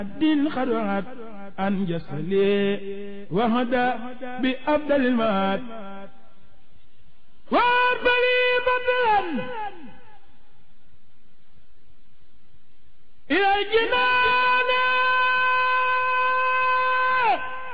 الدين خدعت أن جسلي وهدى بأفضل المات واربلي بدلا إلى الجنان